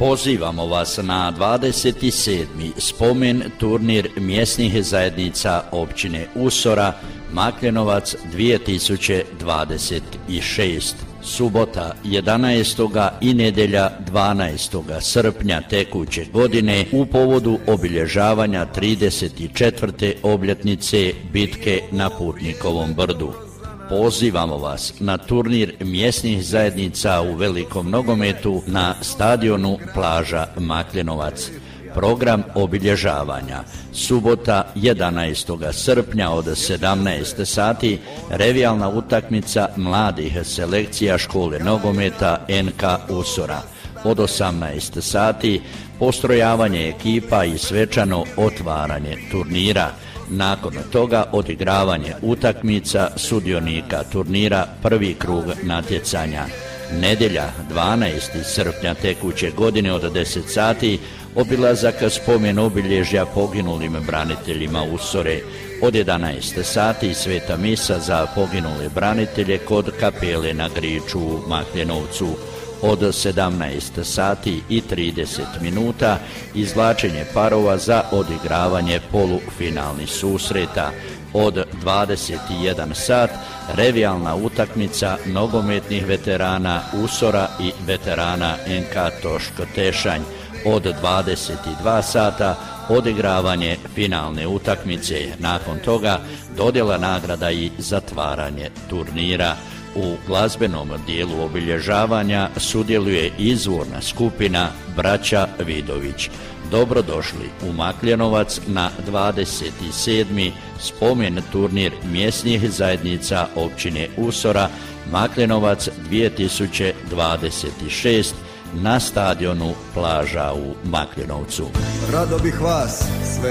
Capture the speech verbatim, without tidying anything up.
Pozivamo vas na dvadeset sedmi spomen turnir mjesnih zajednica općine Usora, Makljenovac dvije tisuće dvadeset šest. Subota jedanaestog i nedjelja dvanaestog srpnja tekuće godine u povodu obilježavanja trideset četvrte obljetnice bitke na Putnikovom brdu. Pozivamo vas na turnir mjesnih zajednica u velikom nogometu na stadionu Plaža Makljenovac. Program obilježavanja: subota jedanaestog srpnja od sedamnaest sati revijalna utakmica mladih selekcija škole nogometa N K Usora. Od osamnaest sati postrojavanje ekipa i svečano otvaranje turnira. Nakon toga odigravanje utakmica sudionika turnira prvi krug natjecanja. Nedjelja dvanaestog srpnja tekuće godine od deset sati obilazak spomen obilježja poginulim braniteljima Usore. Od jedanaest sati sveta misa za poginule branitelje kod kapele na Griču u Makljenovcu. Od sedamnaest sati i trideset minuta izvlačenje parova za odigravanje polufinalnih susreta. Od dvadeset jedan sat revijalna utakmica nogometnih veterana Usora i veterana N K Toško Tešanj. Od dvadeset dva sata odigravanje finalne utakmice, nakon toga dodjela nagrada i zatvaranje turnira. U glazbenom dijelu obilježavanja sudjeluje izvorna skupina Braća Vidović. Dobrodošli u Makljenovac na dvadeset sedmi spomen turnir mjesnih zajednica općine Usora, Makljenovac dvije tisuće dvadeset šest na stadionu Plaža u Makljenovcu. Rado bih vas sve